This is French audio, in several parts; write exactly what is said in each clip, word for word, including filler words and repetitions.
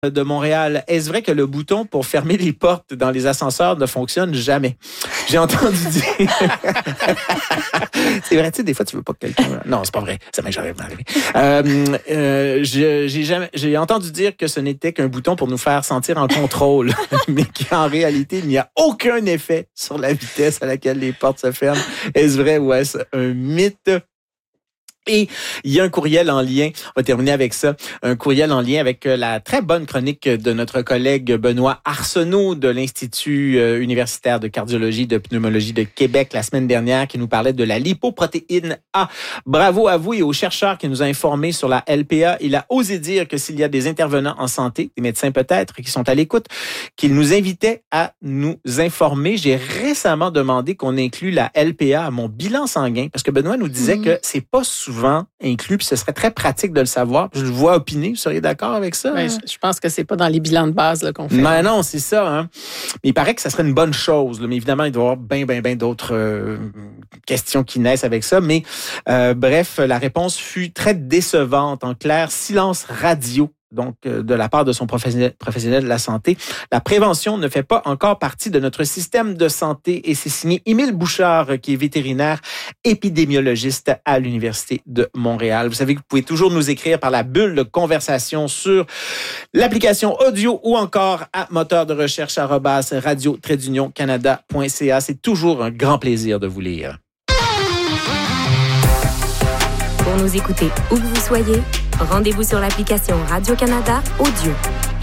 De Montréal, est-ce vrai que le bouton pour fermer les portes dans les ascenseurs ne fonctionne jamais? J'ai entendu dire... C'est vrai, tu sais, des fois, tu veux pas que quelqu'un... Non, c'est pas vrai, ça m'est jamais arrivé. Euh, euh, je, j'ai, jamais... j'ai entendu dire que ce n'était qu'un bouton pour nous faire sentir en contrôle, mais qu'en réalité, il n'y a aucun effet sur la vitesse à laquelle les portes se ferment. Est-ce vrai ou est-ce un mythe? Et il y a un courriel en lien, on va terminer avec ça, un courriel en lien avec la très bonne chronique de notre collègue Benoît Arsenault de l'Institut universitaire de cardiologie et de pneumologie de Québec la semaine dernière qui nous parlait de la lipoprotéine A. Bravo à vous et aux chercheurs qui nous ont informés sur la L P A. Il a osé dire que s'il y a des intervenants en santé, des médecins peut-être, qui sont à l'écoute, qu'il nous invitait à nous informer. J'ai récemment demandé qu'on inclue la L P A à mon bilan sanguin parce que Benoît nous disait mmh. que c'est pas souvent inclus, puis ce serait très pratique de le savoir. Je le vois opiner, vous seriez d'accord avec ça? Ben, hein? Je pense que c'est pas dans les bilans de base là, qu'on fait. Mais non, c'est ça. Hein? Mais il paraît que ça serait une bonne chose. Là. Mais évidemment, il doit y avoir bien, bien, bien d'autres euh, questions qui naissent avec ça. Mais euh, bref, la réponse fut très décevante. En clair, silence radio. Donc, de la part de son professionnel, professionnel de la santé. La prévention ne fait pas encore partie de notre système de santé et c'est signé Émile Bouchard, qui est vétérinaire épidémiologiste à l'Université de Montréal. Vous savez que vous pouvez toujours nous écrire par la bulle de conversation sur l'application audio ou encore à moteur de recherche arobase radio trait d'union canada point c a. C'est toujours un grand plaisir de vous lire. Pour nous écouter où que vous soyez, rendez-vous sur l'application Radio-Canada Audio.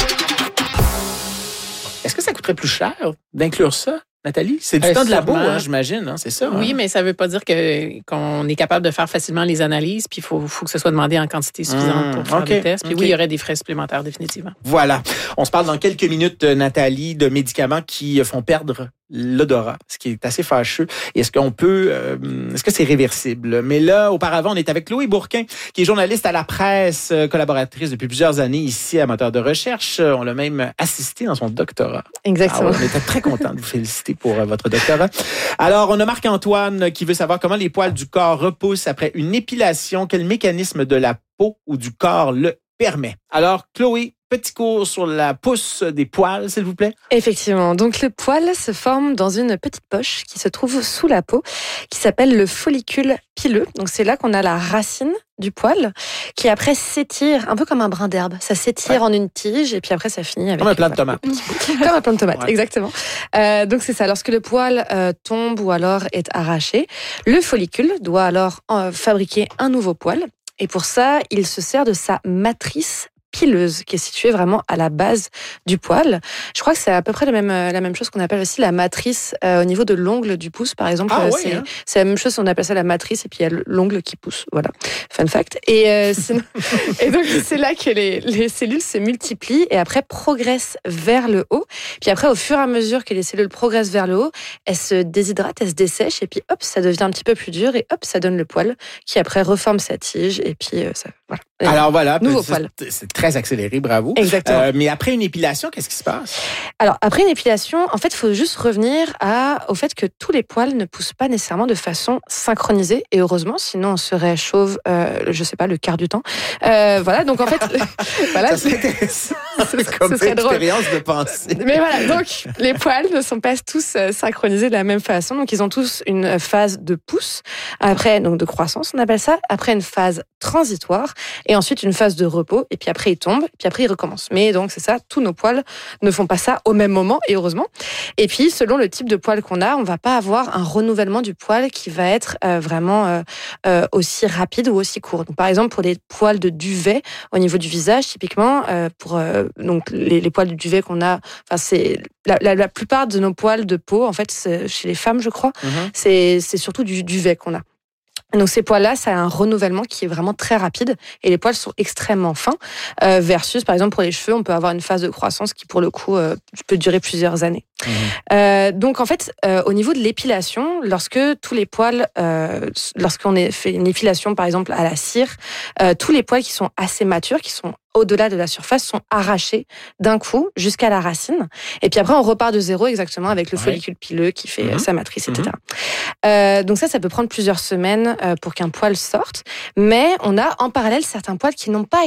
Est-ce que ça coûterait plus cher d'inclure ça, Nathalie? C'est du euh, temps de labo, hein, j'imagine, hein, c'est ça? Oui, hein? mais ça ne veut pas dire que, qu'on est capable de faire facilement les analyses, puis il faut, faut que ce soit demandé en quantité suffisante pour faire okay, des tests. Puis okay. oui, il y aurait des frais supplémentaires, définitivement. Voilà. On se parle dans quelques minutes, Nathalie, de médicaments qui font perdre l'odorat, ce qui est assez fâcheux. Et est-ce qu'on peut... Euh, est-ce que c'est réversible? Mais là, auparavant, on est avec Chloé Bourquin, qui est journaliste à la presse, collaboratrice depuis plusieurs années ici à Moteur de recherche. On l'a même assisté dans son doctorat. Exactement. Ah, on était très contents de vous féliciter pour votre doctorat. Alors, on a Marc-Antoine qui veut savoir comment les poils du corps repoussent après une épilation. Quel mécanisme de la peau ou du corps le permet? Alors, Chloé, petit cours sur la pousse des poils, s'il vous plaît. Effectivement. Donc, le poil se forme dans une petite poche qui se trouve sous la peau, qui s'appelle le follicule pileux. Donc, c'est là qu'on a la racine du poil, qui après s'étire, un peu comme un brin d'herbe. Ça s'étire ouais. en une tige, et puis après, ça finit avec... Comme un plant de tomate. Comme un plant de tomate, ouais. exactement. Euh, donc, c'est ça. Lorsque le poil euh, tombe ou alors est arraché, le follicule doit alors euh, fabriquer un nouveau poil. Et pour ça, il se sert de sa matrice pileuse qui est située vraiment à la base du poil. Je crois que c'est à peu près la même, la même chose qu'on appelle aussi la matrice euh, au niveau de l'ongle du pouce, par exemple. Ah, euh, ouais, c'est, hein? c'est la même chose, on appelle ça la matrice et puis il y a l'ongle qui pousse. Voilà, fun fact. Et, euh, et donc, c'est là que les, les cellules se multiplient et après progressent vers le haut. Puis après, au fur et à mesure que les cellules progressent vers le haut, elles se déshydratent, elles se dessèchent et puis hop, ça devient un petit peu plus dur et hop, ça donne le poil qui après reforme sa tige et puis euh, ça, voilà. Alors voilà, nouveau c'est, poil. C'est très accéléré, bravo. Exactement. Euh, mais après une épilation, qu'est-ce qui se passe? Alors, après une épilation, en fait, il faut juste revenir à, au fait que tous les poils ne poussent pas nécessairement de façon synchronisée. Et heureusement, sinon on serait chauve, euh, je sais pas, le quart du temps. Euh, voilà, donc en fait... voilà, ça serait intéressant comme expérience de pensée. Mais voilà, donc les poils ne sont pas tous synchronisés de la même façon. Donc, ils ont tous une phase de pousse, après, donc de croissance, on appelle ça, après une phase transitoire, et ensuite une phase de repos, et puis après ils tombent, puis après ils recommencent. Mais donc c'est ça, tous nos poils ne font pas ça au même moment, et heureusement. Et puis selon le type de poil qu'on a, on va pas avoir un renouvellement du poil qui va être euh, vraiment euh, euh, aussi rapide ou aussi court. Donc, par exemple, pour les poils de duvet au niveau du visage, typiquement, euh, pour euh, donc les, les poils de duvet qu'on a, enfin c'est la, la, la plupart de nos poils de peau, en fait, c'est, chez les femmes, je crois, mm-hmm. c'est, c'est surtout du duvet qu'on a. Donc ces poils-là, ça a un renouvellement qui est vraiment très rapide et les poils sont extrêmement fins euh, versus, par exemple, pour les cheveux, on peut avoir une phase de croissance qui, pour le coup, euh, peut durer plusieurs années. Mmh. Euh, donc en fait, euh, au niveau de l'épilation, lorsque tous les poils, euh, lorsqu'on fait une épilation, par exemple, à la cire, euh, tous les poils qui sont assez matures, qui sont au-delà de la surface, sont arrachés d'un coup jusqu'à la racine. Et puis après, on repart de zéro exactement avec le ouais. follicule pileux qui fait mmh. sa matrice, et cetera. Mmh. Euh, donc ça, ça peut prendre plusieurs semaines euh, pour qu'un poil sorte. Mais on a en parallèle certains poils qui n'ont pas été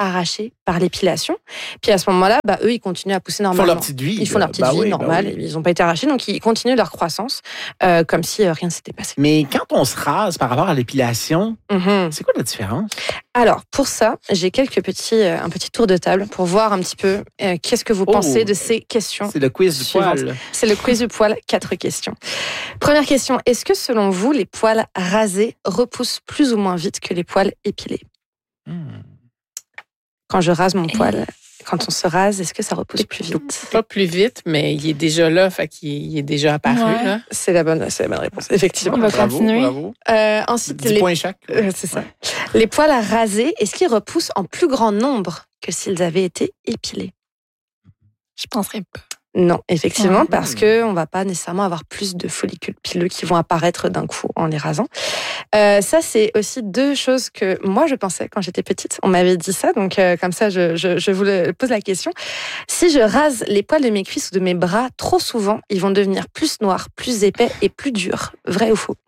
arrachés par l'épilation. Puis à ce moment-là, bah, eux, ils continuent à pousser Ils font normalement. leur petite vie. Ils font leur petite bah vie oui, normale. bah oui. Ils n'ont pas été arrachés, donc ils continuent leur croissance euh, comme si euh, rien ne s'était passé. Mais quand on se rase par rapport à l'épilation, Mm-hmm. c'est quoi la différence? Alors, pour ça, j'ai quelques petits, euh, un petit tour de table pour voir un petit peu euh, qu'est-ce que vous Oh. pensez de ces questions. C'est le quiz du Suivante. poil. C'est le quiz du poil, quatre questions. Première question, est-ce que selon vous, les poils rasés repoussent plus ou moins vite que les poils épilés? Hmm. Quand je rase mon poil, quand on se rase, est-ce que ça repousse plus vite? Pas plus vite, mais il est déjà là, fait qu'il il est déjà apparu. Ouais. Là. C'est la bonne, c'est la bonne réponse, effectivement. On va Bravo, continuer. bravo. Euh, ensuite, dix les, points chaque. euh, c'est ça. Les poils à raser, est-ce qu'ils repoussent en plus grand nombre que s'ils avaient été épilés? Je penserais pas. Non, effectivement, Ah. parce que on va pas nécessairement avoir plus de follicules pileux qui vont apparaître d'un coup en les rasant. Euh, ça, c'est aussi deux choses que moi je pensais quand j'étais petite. On m'avait dit ça, donc euh, comme ça, je, je, je vous le pose la question. Si je rase les poils de mes cuisses ou de mes bras trop souvent, ils vont devenir plus noirs, plus épais et plus durs. Vrai ou faux?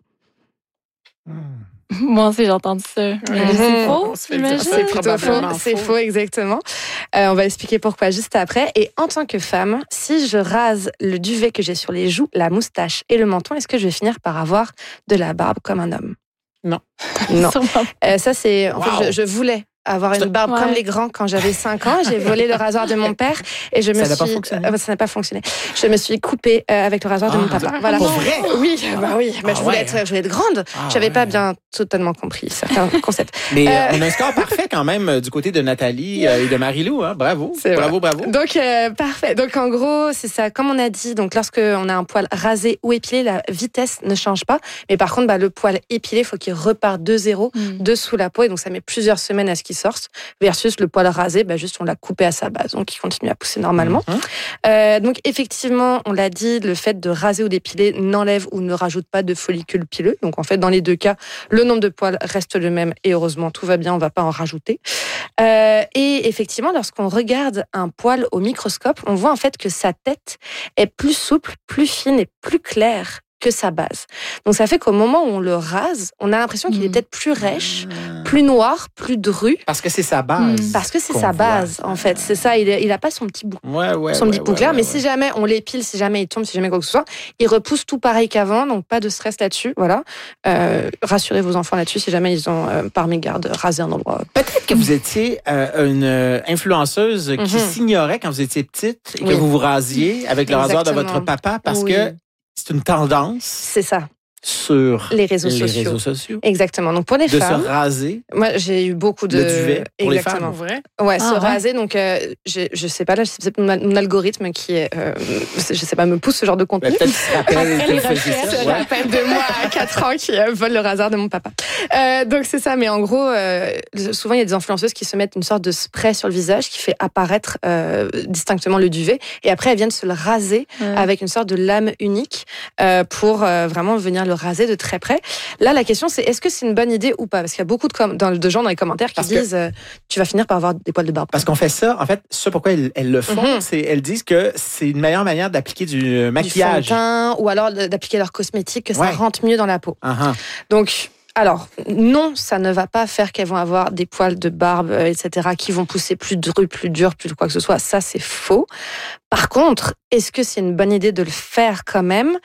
Hmm. Moi aussi, j'ai entendu ça. Mais Mhm. c'est faux, On se fait le dire. j'imagine. C'est plutôt faux. probablement C'est faux. faux, exactement. Euh, on va expliquer pourquoi juste après. Et en tant que femme, si je rase le duvet que j'ai sur les joues, la moustache et le menton, est-ce que je vais finir par avoir de la barbe comme un homme? Non. Non. Sûrement. Euh, ça, c'est. En Wow. fait, je, je voulais avoir une barbe Ouais. comme les grands quand j'avais cinq ans. J'ai volé le rasoir de mon père et je me Ça suis. n'a pas fonctionné. Euh, ça n'a pas fonctionné. Je me suis coupée euh, avec le rasoir de Ah, mon papa. Voilà. pour vrai? Oui, bah oui. Mais Ah je voulais ouais. être, je voulais être grande. Ah J'avais ouais. pas bien totalement compris certains concepts. Mais euh, Euh, on a un score parfait quand même euh, du côté de Nathalie euh, et de Marie-Lou. Hein? Bravo. C'est Bravo, bravo. Donc, euh, parfait. Donc, en gros, c'est ça. Comme on a dit, donc lorsque on a un poil rasé ou épilé, la vitesse ne change pas. Mais par contre, bah, le poil épilé, il faut qu'il reparte de zéro, Mm. de sous la peau. Et donc, ça met plusieurs semaines à ce qu'il sorte. Versus le poil rasé, bah, juste on l'a coupé à sa base. Donc, il continue à pousser normalement. Mhm. Euh, donc, effectivement, on l'a dit, le fait de raser ou d'épiler n'enlève ou ne rajoute pas de follicules pileux. Donc, en fait, dans les deux cas, le nombre de poils reste le même et heureusement, tout va bien, on va pas en rajouter. Euh, et effectivement, lorsqu'on regarde un poil au microscope, on voit en fait que sa tête est plus souple, plus fine et plus claire que sa base. Donc, ça fait qu'au moment où on le rase, on a l'impression qu'il est Mm. peut-être plus rêche, Ah. plus noir, plus dru. Parce que c'est sa base. Mm. Parce que c'est qu'on sa voit. base, en fait. C'est ça, il, est- il a pas son petit bout. Ouais, ouais. son ouais, petit bout ouais, clair, ouais, mais ouais. si jamais on l'épile, si jamais il tombe, si jamais quoi que ce soit, il repousse tout pareil qu'avant, donc pas de stress là-dessus. Voilà. Euh, rassurez vos enfants là-dessus si jamais ils ont, euh, par mégarde, rasé un endroit. Peut-être que vous étiez euh, une euh, influenceuse qui Mhm. s'ignorait quand vous étiez petite et que Oui. vous vous rasiez avec le rasoir de Exactement. votre papa parce Oui. que c'est une tendance C'est ça, sur les réseaux les sociaux. réseaux sociaux Exactement. Donc pour les de femmes, se raser. moi j'ai eu beaucoup de Le duvet pour les exactement. femmes. Vrai? Ouais, Ah, se ouais. raser. Donc euh, j'ai- je sais pas là, c'est peut-être mon, al- mon algorithme qui est, euh, je sais pas, me pousse ce genre de contenu. Ben, peut-être qu'il se rappelle Après que les vous faisiez recherches, ça. Je Ouais. rappelle de moi à quatre ans qui euh, vole le rasoir de mon papa. Euh, donc c'est ça, mais en gros, euh, souvent il y a des influenceuses qui se mettent une sorte de spray sur le visage qui fait apparaître euh, distinctement le duvet, et après elles viennent se le raser Ouais. avec une sorte de lame unique euh, pour euh, vraiment venir le raser de très près. Là, la question c'est est-ce que c'est une bonne idée ou pas? Parce qu'il y a beaucoup de, com- dans- de gens dans les commentaires qui Parce que- disent euh, tu vas finir par avoir des poils de barbe. Parce qu'on fait ça, en fait, ça pourquoi elles, elles le font, Mhm. c'est elles disent que c'est une meilleure manière d'appliquer du Du fond de maquillage. teint, ou alors de- d'appliquer leur cosmétique, que ça Ouais. rentre mieux dans la peau. Ah, ah. Donc, alors, non, ça ne va pas faire qu'elles vont avoir des poils de barbe, euh, et cetera, qui vont pousser plus dru, plus dur, plus quoi que ce soit. Ça, c'est faux. Par contre, est-ce que c'est une bonne idée de le faire quand même?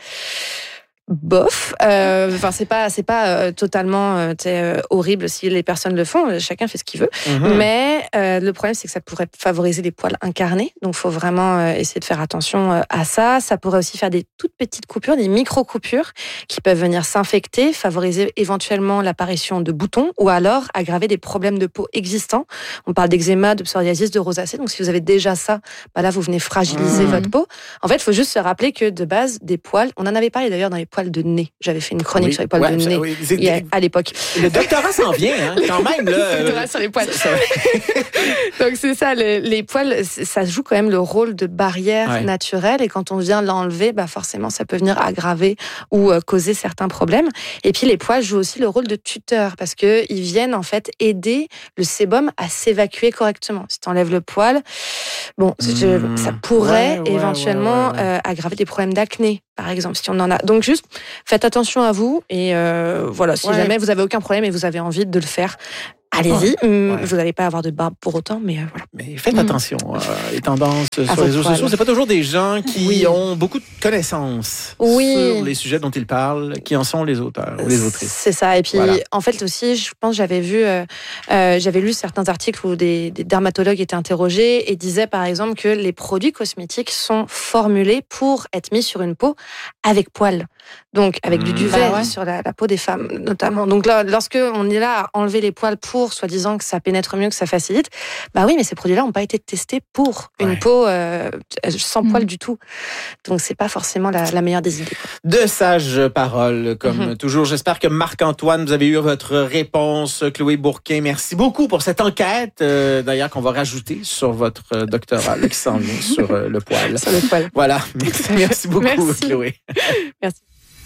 Bof. Euh, Enfin, c'est pas, c'est pas euh, totalement euh, tu sais, euh, horrible si les personnes le font. Chacun fait ce qu'il veut. Mhm. Mais euh, le problème, c'est que ça pourrait favoriser les poils incarnés. Donc, il faut vraiment euh, essayer de faire attention euh, à ça. Ça pourrait aussi faire des toutes petites coupures, des micro-coupures qui peuvent venir s'infecter, favoriser éventuellement l'apparition de boutons ou alors aggraver des problèmes de peau existants. On parle d'eczéma, de psoriasis, de rosacée. Donc, si vous avez déjà ça, bah là, vous venez fragiliser Mmh. votre peau. En fait, il faut juste se rappeler que de base, des poils, on en avait parlé d'ailleurs dans les poils de nez. J'avais fait une chronique Oui. sur les poils Ouais, de ça, nez oui. C'est- il y a- à l'époque. Le doctorat s'en vient, hein, quand même. Là, Le euh, doctorat sur les poils. ça- Donc c'est ça, le- les poils, c'est- ça joue quand même le rôle de barrière Ouais. naturelle, et quand on vient l'enlever, bah forcément ça peut venir aggraver ou euh, causer certains problèmes. Et puis les poils jouent aussi le rôle de tuteur parce que ils viennent en fait aider le sébum à s'évacuer correctement. Si tu enlèves le poil, bon, je- Mmh. ça pourrait Ouais, ouais, éventuellement ouais, ouais, ouais. euh, aggraver des problèmes d'acné, par exemple, si on en a. Donc juste faites attention à vous, et euh, voilà, si Ouais. jamais vous avez aucun problème et vous avez envie de le faire, allez-y. Ouais. Hum, Ouais. Vous n'allez pas avoir de barbe pour autant, mais euh, voilà. Mais faites Mm. attention, euh, les tendances À sur vos les réseaux poils. sociaux, c'est pas toujours des gens qui Oui. ont beaucoup de connaissances Oui. sur les sujets dont ils parlent, qui en sont les auteurs ou les autrices. C'est ça. Et puis, Voilà. en fait aussi, je pense, j'avais vu, euh, euh, j'avais lu certains articles où des, des dermatologues étaient interrogés et disaient, par exemple, que les produits cosmétiques sont formulés pour être mis sur une peau avec poils. Donc, avec du Mmh. duvet Bah ouais. sur la, la peau des femmes, notamment. Donc là, lorsque on est là à enlever les poils pour, soi-disant, que ça pénètre mieux, que ça facilite, bah oui, mais ces produits-là n'ont pas été testés pour Ouais. une peau euh, sans Mmh. poils du tout. Donc, c'est pas forcément la, la meilleure des idées. quoi. De sages paroles, comme Mhm. toujours. J'espère que Marc-Antoine, vous avez eu votre réponse. Chloé Bourquin, merci beaucoup pour cette enquête, euh, d'ailleurs, qu'on va rajouter sur votre euh, doctorat là, qui s'en vient sur euh, le poil. Sur le poil. Voilà. Merci, merci beaucoup, Merci. Chloé. Merci.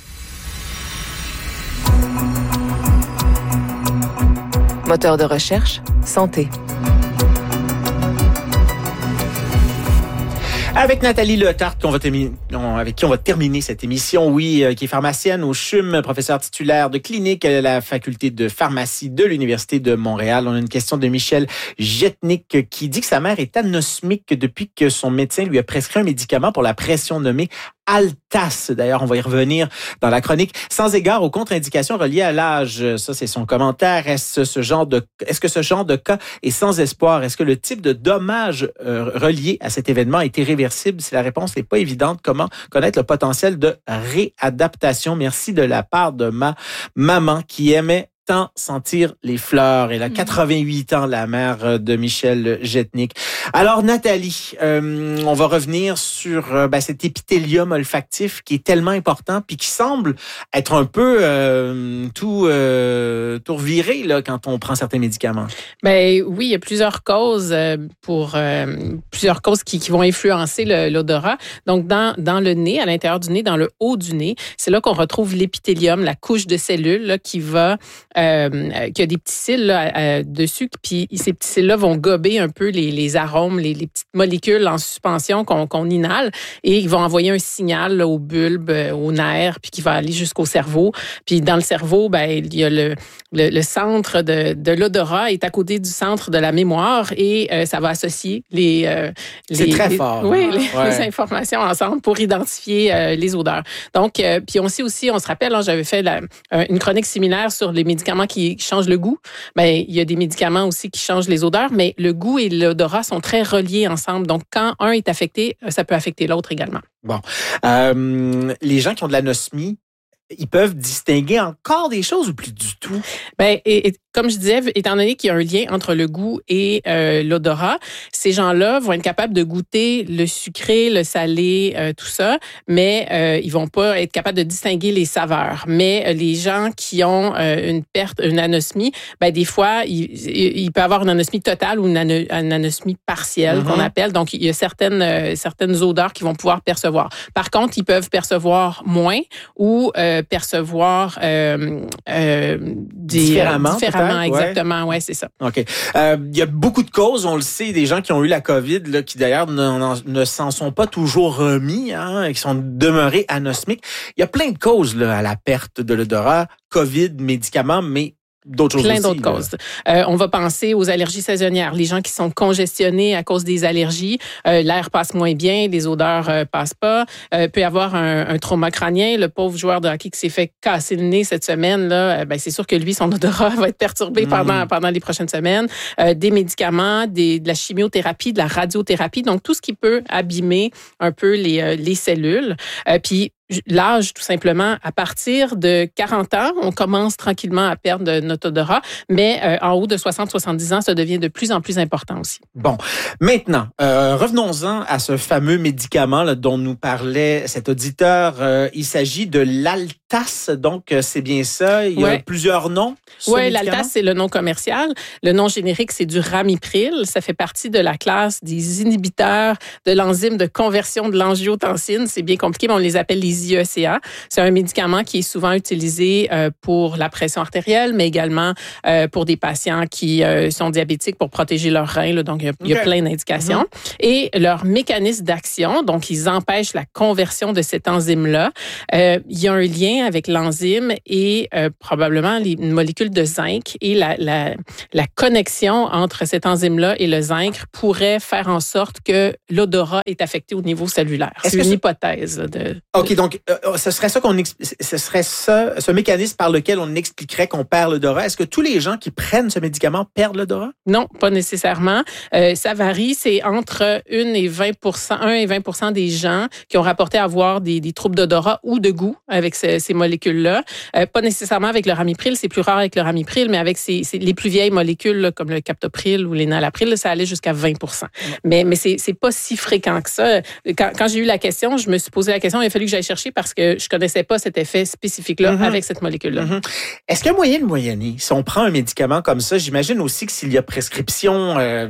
Moteur de recherche, santé. Avec Nathalie Letarte, qu'on va terminer, on- avec qui on va terminer cette émission, oui, euh, qui est pharmacienne au C H U M, professeure titulaire de clinique à la faculté de pharmacie de l'Université de Montréal. On a une question de Michel Jetnik qui dit que sa mère est anosmique depuis que son médecin lui a prescrit un médicament pour la pression nommé Altas. D'ailleurs, on va y revenir dans la chronique. Sans égard aux contre-indications reliées à l'âge. Ça, c'est son commentaire. Est-ce ce genre de, est-ce que ce genre de cas est sans espoir? Est-ce que le type de dommage euh, relié à cet événement est irréversible? Si la réponse n'est pas évidente, comment connaître le potentiel de réadaptation? Merci de la part de ma maman qui aimait tant sentir les fleurs. Elle a quatre-vingt-huit ans, la mère de Michel Jetnik. Alors, Nathalie, euh, on va revenir sur euh, ben, cet épithélium olfactif qui est tellement important puis qui semble être un peu euh, tout, euh, tout reviré là, quand on prend certains médicaments. Ben oui, il y a plusieurs causes euh, pour euh, plusieurs causes qui, qui vont influencer le- l'odorat. Donc dans dans le nez, à l'intérieur du nez, dans le haut du nez, c'est là qu'on retrouve l'épithélium, la couche de cellules là, qui va euh, qui a des petits cils là, euh, dessus, puis ces petits cils là vont gober un peu les, les arômes, les, les petites molécules en suspension qu'on qu'on inhale, et ils vont envoyer un signal là, au bulbe, euh, aux nerfs, puis qui va aller jusqu'au cerveau. Puis dans le cerveau, ben il y a le le, le centre de, de l'odorat est à côté du centre de la mémoire, et euh, ça va associer les, euh, C'est les très les- fort. Oui, les, Ouais. les informations ensemble pour identifier euh, les odeurs. Donc, euh, puis on sait aussi, on se rappelle, hein, j'avais fait la, euh, une chronique similaire sur les médicaments qui changent le goût. Ben, il y a des médicaments aussi qui changent les odeurs, mais le goût et l'odorat sont très reliés ensemble. Donc, quand un est affecté, ça peut affecter l'autre également. Euh, les gens qui ont de l'anosmie, ils peuvent distinguer encore des choses ou plus du tout? Ben, et, et comme je disais, étant donné qu'il y a un lien entre le goût et euh, l'odorat, ces gens-là vont être capables de goûter le sucré, le salé, euh, tout ça, mais euh, ils vont pas être capables de distinguer les saveurs. Mais euh, les gens qui ont euh, une perte, une anosmie, ben des fois, il, il peut avoir une anosmie totale ou une, ano, une anosmie partielle Mm-hmm. qu'on appelle. Donc, il y a certaines euh, certaines odeurs qu'ils vont pouvoir percevoir. Par contre, ils peuvent percevoir moins ou euh, percevoir euh, euh, des, Différemment, différemment, peut-être, exactement, ouais, c'est ça. OK. Euh, il y a beaucoup de causes, on le sait, des gens qui ont eu la COVID, là, qui d'ailleurs ne, ne, ne s'en sont pas toujours remis, hein, et qui sont demeurés anosmiques. Il y a plein de causes là, à la perte de l'odorat, COVID, médicaments, mais d'autres choses Plein aussi. d'autres là. causes. Euh, on va penser aux allergies saisonnières. Les gens qui sont congestionnés à cause des allergies, euh, l'air passe moins bien, les odeurs euh, passent pas. Euh, peut y avoir un, un trauma crânien. Le pauvre joueur de hockey qui s'est fait casser le nez cette semaine, là, euh, ben c'est sûr que lui, son odorat va être perturbé Mm. pendant pendant les prochaines semaines. Euh, des médicaments, des, de la chimiothérapie, de la radiothérapie, donc tout ce qui peut abîmer un peu les euh, les cellules. Euh, puis l'âge, tout simplement, à partir de quarante ans, on commence tranquillement à perdre notre odorat, mais euh, en haut de soixante à soixante-dix ans, ça devient de plus en plus important aussi. Bon, maintenant, euh, revenons-en à ce fameux médicament là, dont nous parlait cet auditeur. Euh, il s'agit de l'Altas, donc euh, c'est bien ça. Il y a Ouais. plusieurs noms. ce Oui, médicament? l'Altas, c'est le nom commercial. Le nom générique, c'est du Ramipril. Ça fait partie de la classe des inhibiteurs de l'enzyme de conversion de l'angiotensine. C'est bien compliqué, mais on les appelle les I E C A. C'est un médicament qui est souvent utilisé euh, pour la pression artérielle, mais également euh, pour des patients qui euh, sont diabétiques pour protéger leurs reins. Là, donc, il y a, okay. il y a plein d'indications. Mm-hmm. Et leur mécanisme d'action, donc, ils empêchent la conversion de cet enzyme-là. Euh, il y a un lien avec l'enzyme et euh, probablement les molécules de zinc et la, la, la connexion entre cet enzyme-là et le zinc pourrait faire en sorte que l'odorat est affecté au niveau cellulaire. Est-ce c'est une ce... hypothèse. Là, de, OK, de... donc euh, ce serait ça qu'on ex... ce serait ça, ce mécanisme par lequel on expliquerait qu'on perd l'odorat. Est-ce que tous les gens qui prennent ce médicament perdent l'odorat? Non, pas nécessairement. Euh, ça varie, c'est entre un et vingt pour cent, un et vingt pour cent des gens qui ont rapporté avoir des, des troubles d'odorat ou de goût avec ce, ces molécules-là. Euh, pas nécessairement avec le ramipril, c'est plus rare avec le ramipril, mais avec ces, ces, les plus vieilles molécules là, comme le captopril ou l'énalapril, là, ça allait jusqu'à vingt pour cent. Mais, mais c'est, c'est pas si fréquent que ça. Quand, quand j'ai eu la question, je me suis posé la question, il a fallu que j'aille chercher parce que je connaissais pas cet effet spécifique-là mm-hmm. avec cette molécule-là. Mm-hmm. Est-ce qu'il y a moyen de moyenner? Si on prend un médicament comme ça, j'imagine aussi que s'il y a prescription, euh,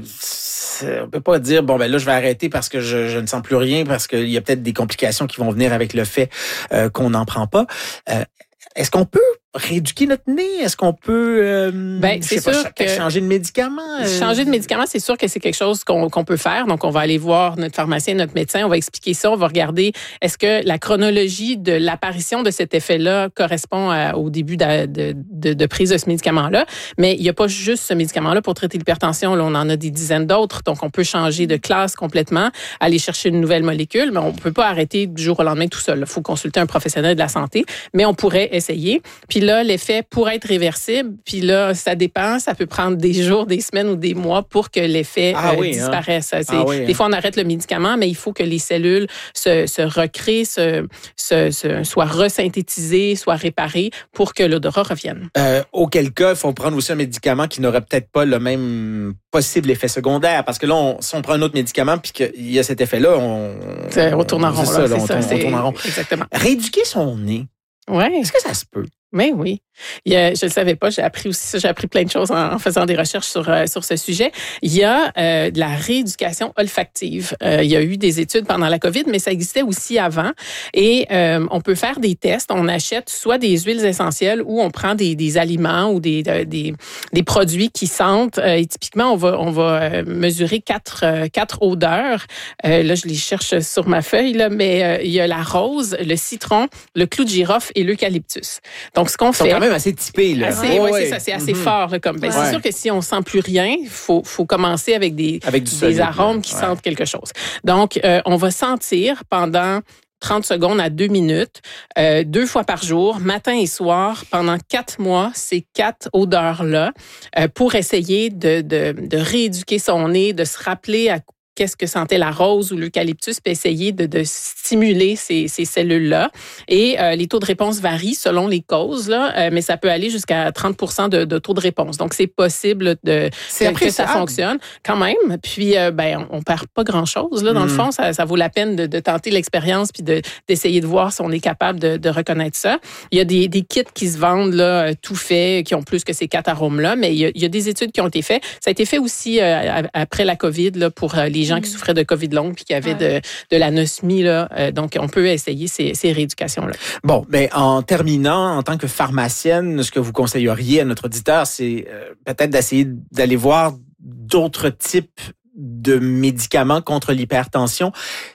on peut pas dire, bon, ben là, je vais arrêter parce que je, je ne sens plus rien, parce qu'il y a peut-être des complications qui vont venir avec le fait euh, qu'on n'en prend pas. Euh, est-ce qu'on peut rééduquer notre nez? Est-ce qu'on peut euh, ben, c'est sûr pas, que changer de médicament? Euh... Changer de médicament, c'est sûr que c'est quelque chose qu'on, qu'on peut faire. Donc, on va aller voir notre pharmacien, notre médecin, on va expliquer ça, on va regarder est-ce que la chronologie de l'apparition de cet effet-là correspond à, au début de, de, de, de prise de ce médicament-là. Mais il n'y a pas juste ce médicament-là pour traiter l'hypertension. Là, on en a des dizaines d'autres. Donc, on peut changer de classe complètement, aller chercher une nouvelle molécule, mais on ne peut pas arrêter du jour au lendemain tout seul. Il faut consulter un professionnel de la santé, mais on pourrait essayer. Puis là, l'effet pourrait être réversible. Puis là, ça dépend. Ça peut prendre des jours, des semaines ou des mois pour que l'effet ah euh, oui, disparaisse. Hein? C'est, ah oui, des hein? fois, on arrête le médicament, mais il faut que les cellules se, se recréent, se, se, se, soient resynthétisées, soient réparées pour que l'odorat revienne. Euh, auquel cas, il faut prendre aussi un médicament qui n'aurait peut-être pas le même possible effet secondaire. Parce que là, on, si on prend un autre médicament puis qu'il y a cet effet-là, on... C'est, on tourne en rond. C'est là, ça, là, c'est on, ça, tourne, c'est, on tourne en rond. Exactement. Rééduquer son nez. Ouais. Est-ce que ça se peut? Mais oui. Il y a, je ne le savais pas, j'ai appris aussi ça, j'ai appris plein de choses en, en faisant des recherches sur, euh, sur ce sujet. Il y a euh, de la rééducation olfactive. Euh, il y a eu des études pendant la COVID, mais ça existait aussi avant. Et euh, on peut faire des tests. On achète soit des huiles essentielles ou on prend des, des aliments ou des, des, des produits qui sentent. Euh, et typiquement, on va, on va mesurer quatre, euh, quatre odeurs. Euh, là, je les cherche sur ma feuille, là, mais euh, il y a la rose, le citron, le clou de girofle et l'eucalyptus. Donc, ce qu'on Ils sont fait... quand même assez typés, là. Assez, oh, oui, ouais. c'est ça, c'est assez mm-hmm. fort. Là, comme, ben, ouais. C'est sûr que si on sent plus rien, il faut, faut commencer avec des, avec du des solide, arômes là. qui ouais. sentent quelque chose. Donc, euh, on va sentir pendant trente secondes à deux minutes, euh, deux fois par jour, matin et soir, pendant quatre mois, ces quatre odeurs-là, euh, pour essayer de, de, de rééduquer son nez, de se rappeler à qu'est-ce que sentait la rose ou l'eucalyptus, puis essayer de, de stimuler ces, ces cellules-là. Et euh, les taux de réponse varient selon les causes, là, euh, mais ça peut aller jusqu'à trente pour cent de, de taux de réponse. Donc, c'est possible de, c'est de que ça fonctionne quand même. Puis, euh, ben, on, on perd pas grand-chose. Là, dans mm. le fond, ça, ça vaut la peine de, de tenter l'expérience puis de, d'essayer de voir si on est capable de, de reconnaître ça. Il y a des, des kits qui se vendent là, tout faits, qui ont plus que ces quatre arômes-là, mais il y a, il y a des études qui ont été faites. Ça a été fait aussi euh, après la COVID là, pour euh, les gens qui souffraient de COVID longue puis qui avaient ouais. de, de l'anosmie. Là. Euh, donc, on peut essayer ces, ces rééducations-là. Bon, ben en terminant, en tant que pharmacienne, ce que vous conseilleriez à notre auditeur, c'est euh, peut-être d'essayer d'aller voir d'autres types de médicaments contre l'hypertension.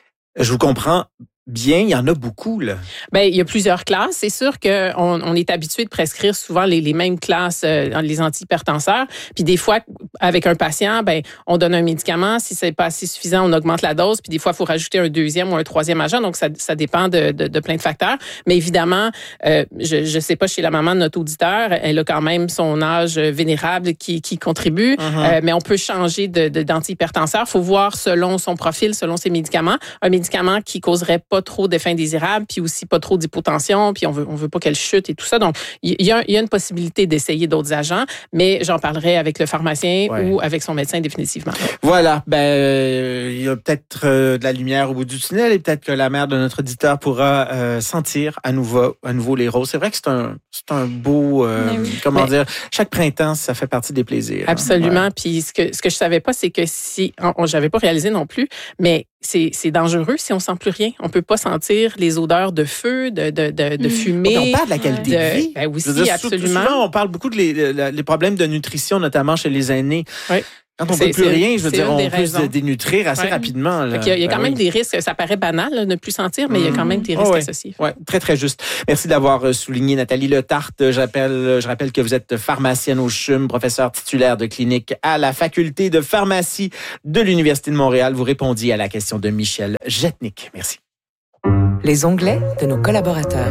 Je vous comprends bien, il y en a beaucoup, là. Bien, il y a plusieurs classes. C'est sûr qu'on on est habitué de prescrire souvent les, les mêmes classes, euh, les antihypertenseurs. Puis des fois, avec un patient, ben on donne un médicament. Si c'est pas assez suffisant, on augmente la dose. Puis des fois, il faut rajouter un deuxième ou un troisième agent. Donc, ça, ça dépend de, de, de plein de facteurs. Mais évidemment, euh, je je sais pas, chez la maman de notre auditeur, elle a quand même son âge vénérable qui, qui contribue. Uh-huh. Euh, mais on peut changer de, de, d'antihypertenseur. Il faut voir selon son profil, selon ses médicaments. Un médicament qui causerait pas trop d'effets indésirables, puis aussi pas trop d'hypotension, puis on veut on veut pas qu'elle chute et tout ça. Donc, il y a, il y a une possibilité d'essayer d'autres agents, mais j'en parlerai avec le pharmacien ouais. ou avec son médecin définitivement. Voilà. Ben, euh, il y a peut-être euh, de la lumière au bout du tunnel et peut-être que la mère de notre auditeur pourra euh, sentir à nouveau, à nouveau les roses. C'est vrai que c'est un, c'est un beau, euh, oui. comment mais, dire, chaque printemps, ça fait partie des plaisirs. Absolument. Hein. Ouais. Puis ce que ce que je savais pas, c'est que si, on, j'avais pas réalisé non plus, mais c'est, c'est dangereux si on sent plus rien. On peut pas sentir les odeurs de feu, de, de, de, de fumée. Donc, on parle de la qualité de, de vie. Ben aussi, dire, absolument. Souvent, on parle beaucoup de les, les problèmes de nutrition, notamment chez les aînés. Oui. Quand on ne C'est- peut plus c'est- rien, je veux c'est dire, une on des peut raisons. se dénutrir assez Ouais. rapidement. Là. Fait qu'il y a, il y a quand Ben même oui. des risques. Ça paraît banal, là, ne plus sentir, mais il y a quand même des Mm. risques Oh, ouais. associés. Oui, très, très juste. Merci d'avoir euh, souligné, Nathalie Letarte. J'appelle, je rappelle que vous êtes pharmacienne au C H U M, professeure titulaire de clinique à la Faculté de pharmacie de l'Université de Montréal. Vous répondiez à la question de Michel Jetnik. Merci. Les onglets de nos collaborateurs.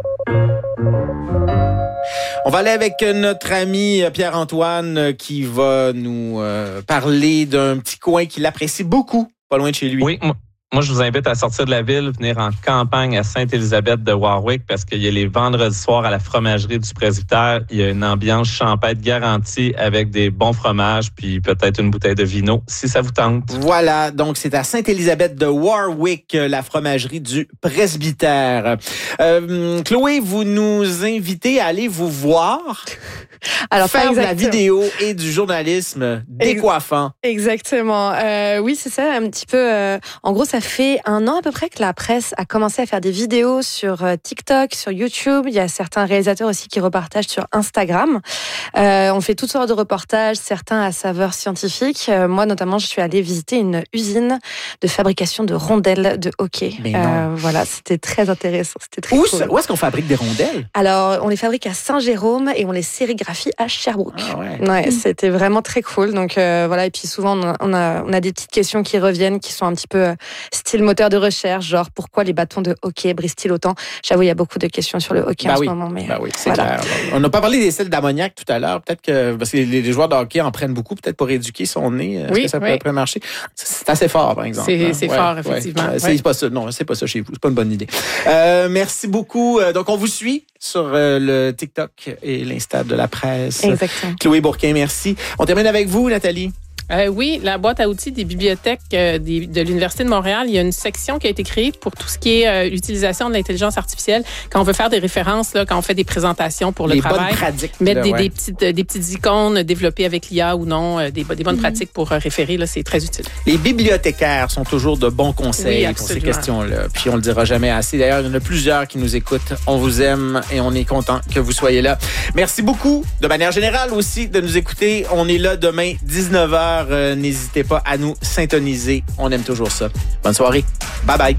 On va aller avec notre ami Pierre-Antoine qui va nous euh, parler d'un petit coin qu'il apprécie beaucoup, pas loin de chez lui. Oui, moi, moi, je vous invite à sortir de la ville, venir en campagne à Sainte-Élisabeth de Warwick parce qu'il y a les vendredis soirs à la fromagerie du presbytère. Il y a une ambiance champêtre garantie avec des bons fromages puis peut-être une bouteille de vino si ça vous tente. Voilà, donc c'est à Sainte-Élisabeth de Warwick, la fromagerie du presbytère. Euh, Chloé, vous nous invitez à aller vous voir. Alors, pas faire de la exactement. vidéo et du journalisme décoiffant. Exactement. Euh, oui, c'est ça, un petit peu. Euh, en gros, ça fait un an à peu près que la presse a commencé à faire des vidéos sur euh, TikTok, sur YouTube. Il y a certains réalisateurs aussi qui repartagent sur Instagram. Euh, on fait toutes sortes de reportages, certains à saveur scientifique. Euh, moi, notamment, je suis allée visiter une usine de fabrication de rondelles de hockey. Mais non. Euh, voilà, c'était très intéressant. C'était très Où, cool. ça- où est-ce qu'on fabrique des rondelles? Alors, on les fabrique à Saint-Jérôme et on les sérigraphie à Sherbrooke. Ah ouais. Ouais, c'était vraiment très cool. Donc euh, voilà, et puis souvent on a, on a on a des petites questions qui reviennent, qui sont un petit peu euh, style moteur de recherche, genre pourquoi les bâtons de hockey brisent-ils autant. J'avoue, il y a beaucoup de questions sur le hockey Ben en oui. ce moment, mais Ben oui, c'est voilà. clair. On n'a pas parlé des sels d'ammoniac tout à l'heure. Peut-être que parce que les, les joueurs de hockey en prennent beaucoup, peut-être pour éduquer son nez. Est-ce Oui, que ça oui. pourrait marcher? C'est assez fort, par exemple. C'est- hein. c'est fort, effectivement. Ouais. C'est Ouais. pas ça. Non, c'est pas ça chez vous. C'est pas une bonne idée. Euh, merci beaucoup. Euh, Donc, on vous suit sur euh, le TikTok et l'Insta de la presse. Exactement. Chloé Bourquin, merci. On termine avec vous, Nathalie. Euh, oui, la boîte à outils des bibliothèques euh, des, de l'Université de Montréal, il y a une section qui a été créée pour tout ce qui est euh, l'utilisation de l'intelligence artificielle. Quand on veut faire des références, là, quand on fait des présentations pour le Les travail, bonnes pratiques. mettre là, des, ouais. des, petites, euh, des petites icônes développées avec l'I A ou non, euh, des, des bonnes Mhm. pratiques pour euh, référer, là, c'est très utile. Les bibliothécaires sont toujours de bons conseils Oui, pour ces absolument. questions-là. Puis on le dira jamais assez. D'ailleurs, il y en a plusieurs qui nous écoutent. On vous aime et on est content que vous soyez là. Merci beaucoup. De manière générale aussi de nous écouter. On est là demain dix-neuf heures. Euh, n'hésitez pas à nous syntoniser. On aime toujours ça. Bonne soirée. Bye bye.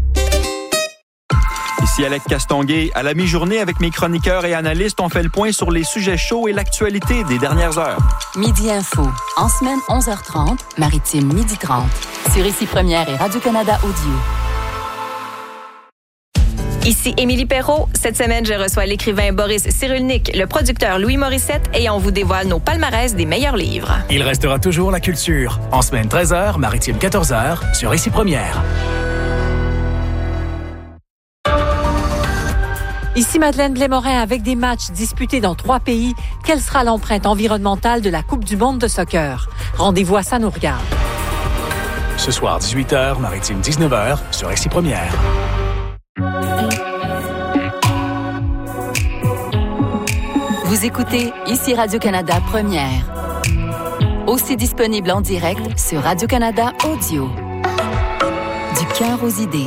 Ici Alec Castonguay. À la mi-journée, avec mes chroniqueurs et analystes, on fait le point sur les sujets chauds et l'actualité des dernières heures. Midi Info, en semaine onze heures trente, maritime midi trente. Sur Ici Première et Radio-Canada Audio. Ici Émilie Perrault. Cette semaine, je reçois l'écrivain Boris Cyrulnik, le producteur Louis Morissette et on vous dévoile nos palmarès des meilleurs livres. Il restera toujours la culture. En semaine treize heures, maritime quatorze heures, sur Ici Première. Ici Madeleine Blais-Morin avec des matchs disputés dans trois pays. Quelle sera l'empreinte environnementale de la Coupe du monde de soccer? Rendez-vous à Ça nous regarde. Ce soir, dix-huit heures, maritime dix-neuf heures, sur Ici Première. Vous écoutez Ici Radio-Canada Première. Aussi disponible en direct sur Radio-Canada Audio. Du cœur aux idées.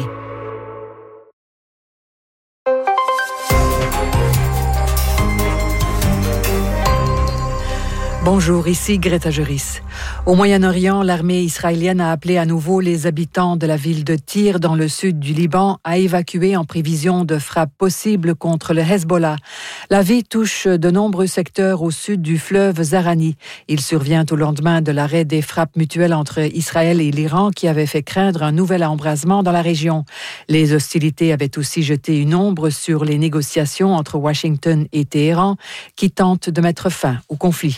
Bonjour, ici Greta Juris. Au Moyen-Orient, l'armée israélienne a appelé à nouveau les habitants de la ville de Tyr, dans le sud du Liban, à évacuer en prévision de frappes possibles contre le Hezbollah. La vie touche de nombreux secteurs au sud du fleuve Zarani. Il survient au lendemain de l'arrêt des frappes mutuelles entre Israël et l'Iran qui avait fait craindre un nouvel embrasement dans la région. Les hostilités avaient aussi jeté une ombre sur les négociations entre Washington et Téhéran qui tentent de mettre fin au conflit.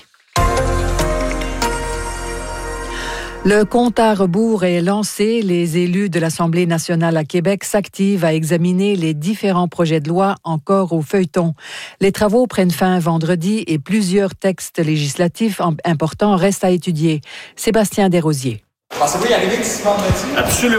Le compte à rebours est lancé. Les élus de l'Assemblée nationale à Québec s'activent à examiner les différents projets de loi encore au feuilleton. Les travaux prennent fin vendredi et plusieurs textes législatifs importants restent à étudier. Sébastien Desrosiers. Pensez-vous y arriver d'ici vendredi? Absolument.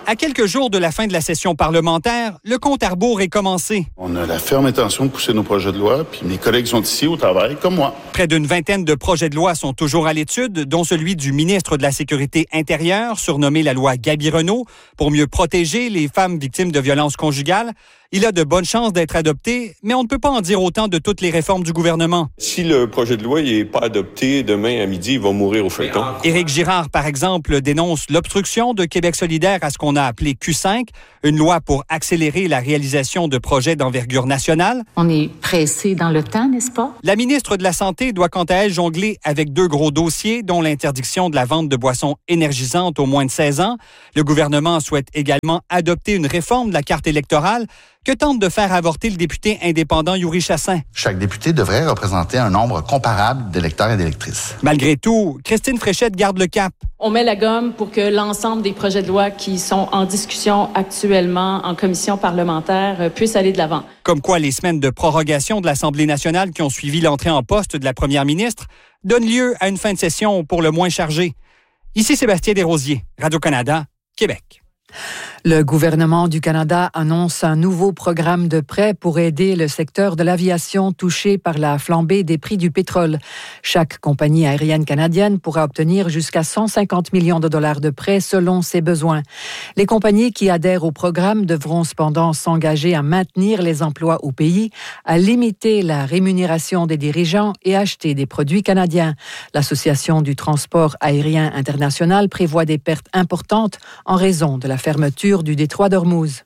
À quelques jours de la fin de la session parlementaire, le compte à rebours est commencé. On a la ferme intention de pousser nos projets de loi, puis mes collègues sont ici au travail, comme moi. Près d'une vingtaine de projets de loi sont toujours à l'étude, dont celui du ministre de la Sécurité intérieure, surnommé la loi Gabi-Renault, pour mieux protéger les femmes victimes de violences conjugales. Il a de bonnes chances d'être adopté, mais on ne peut pas en dire autant de toutes les réformes du gouvernement. Si le projet de loi n'est pas adopté demain à midi, il va mourir au feuilleton. Éric Girard, par exemple, dénonce l'obstruction de Québec solidaire à ce qu'on a appelé Q cinq, une loi pour accélérer la réalisation de projets d'envergure nationale. On est pressé dans le temps, n'est-ce pas? La ministre de la Santé doit quant à elle jongler avec deux gros dossiers, dont l'interdiction de la vente de boissons énergisantes aux moins de seize ans. Le gouvernement souhaite également adopter une réforme de la carte électorale que tente de faire avorter le député indépendant Yuri Chassin. Chaque député devrait représenter un nombre comparable d'électeurs et d'électrices. Malgré tout, Christine Fréchette garde le cap. On met la gomme pour que l'ensemble des projets de loi qui sont en discussion actuellement en commission parlementaire puissent aller de l'avant. Comme quoi, les semaines de prorogation de l'Assemblée nationale qui ont suivi l'entrée en poste de la première ministre donnent lieu à une fin de session pour le moins chargée. Ici Sébastien Desrosiers, Radio-Canada, Québec. Le gouvernement du Canada annonce un nouveau programme de prêt pour aider le secteur de l'aviation touché par la flambée des prix du pétrole. Chaque compagnie aérienne canadienne pourra obtenir jusqu'à cent cinquante millions de dollars de prêts selon ses besoins. Les compagnies qui adhèrent au programme devront cependant s'engager à maintenir les emplois au pays, à limiter la rémunération des dirigeants et acheter des produits canadiens. L'Association du transport aérien international prévoit des pertes importantes en raison de la fermeture du détroit d'Ormuz.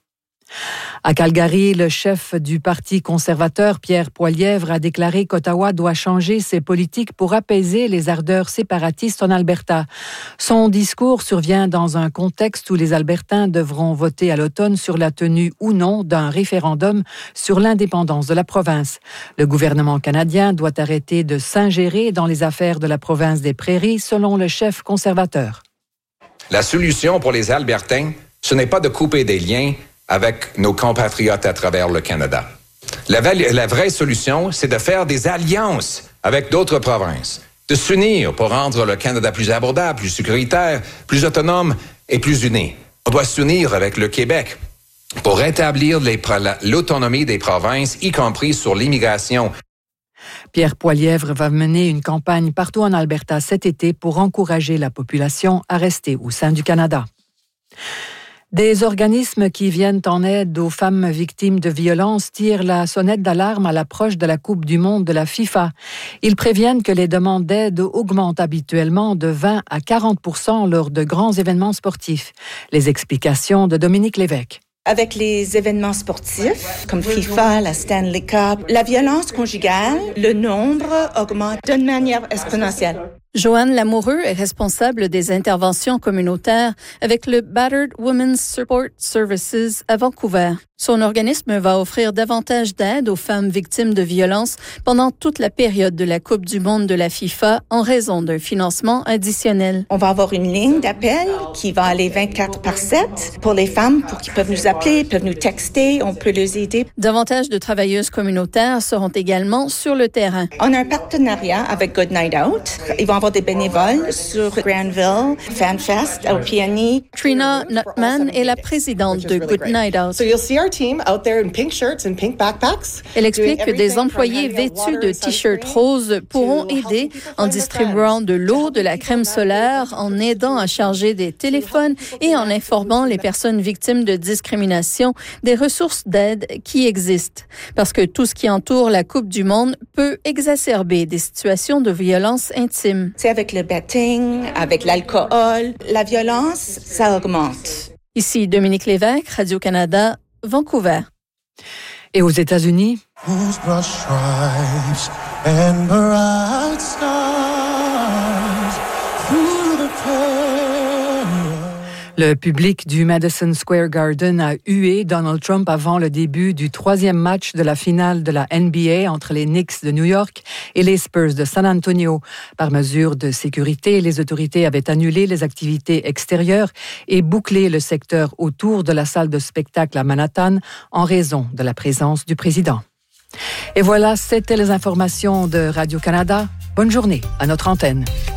À Calgary, le chef du Parti conservateur, Pierre Poilievre, a déclaré qu'Ottawa doit changer ses politiques pour apaiser les ardeurs séparatistes en Alberta. Son discours survient dans un contexte où les Albertains devront voter à l'automne sur la tenue ou non d'un référendum sur l'indépendance de la province. Le gouvernement canadien doit arrêter de s'ingérer dans les affaires de la province des Prairies, selon le chef conservateur. La solution pour les Albertains, ce n'est pas de couper des liens avec nos compatriotes à travers le Canada. La, la vraie solution, c'est de faire des alliances avec d'autres provinces, de s'unir pour rendre le Canada plus abordable, plus sécuritaire, plus autonome et plus uni. On doit s'unir avec le Québec pour rétablir les, l'autonomie des provinces, y compris sur l'immigration. Pierre Poilievre va mener une campagne partout en Alberta cet été pour encourager la population à rester au sein du Canada. Des organismes qui viennent en aide aux femmes victimes de violences tirent la sonnette d'alarme à l'approche de la Coupe du monde de la FIFA. Ils préviennent que les demandes d'aide augmentent habituellement de vingt à quarante pour cent lors de grands événements sportifs. Les explications de Dominique Lévesque. Avec les événements sportifs comme FIFA, la Stanley Cup, la violence conjugale, le nombre augmente d'une manière exponentielle. Joanne Lamoureux est responsable des interventions communautaires avec le Battered Women's Support Services à Vancouver. Son organisme va offrir davantage d'aide aux femmes victimes de violences pendant toute la période de la Coupe du monde de la FIFA en raison d'un financement additionnel. On va avoir une ligne d'appel qui va aller vingt-quatre par sept pour les femmes, pour qu'ils peuvent nous appeler, peuvent nous texter, on peut les aider. Davantage de travailleuses communautaires seront également sur le terrain. On a un partenariat avec Good Night Out. Ils vont avoir des bénévoles sur Granville, FanFest, au P N I. Trina Nutman est la présidente de Good Night Out. Elle explique que des employés vêtus de t-shirts roses pourront aider en distribuant de l'eau, de la crème solaire, en aidant à charger des téléphones et en informant les personnes victimes de discrimination des ressources d'aide qui existent. Parce que tout ce qui entoure la Coupe du monde peut exacerber des situations de violence intime. C'est avec le betting, avec l'alcool, la violence, ça augmente. Ici Dominique Lévesque, Radio-Canada, Vancouver. Et aux États-Unis? Le public du Madison Square Garden a hué Donald Trump avant le début du troisième match de la finale de la N B A entre les Knicks de New York et les Spurs de San Antonio. Par mesure de sécurité, les autorités avaient annulé les activités extérieures et bouclé le secteur autour de la salle de spectacle à Manhattan en raison de la présence du président. Et voilà, c'était les informations de Radio-Canada. Bonne journée à notre antenne.